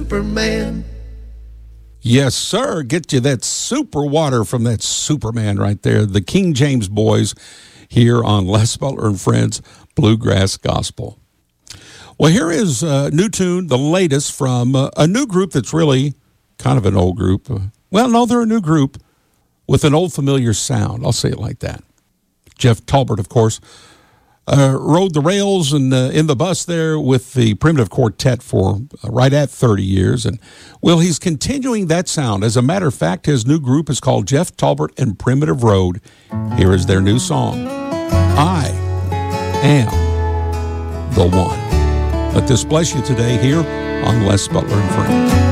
Superman. Yes, sir. Get you that super water from that Superman right there. The King James Boys here on Les Butler and Friends Bluegrass Gospel. Well, here is a new tune, the latest from a new group that's really kind of an old group. Well, no, they're a new group with an old familiar sound. I'll say it like that. Jeff Talbert, of course, rode the rails and in the bus there with the Primitive Quartet for right at 30 years. And, well, he's continuing that sound. As a matter of fact, his new group is called Jeff Talbert and Primitive Road. Here is their new song, I Am the One. Let this bless you today here on Les Butler and Friends.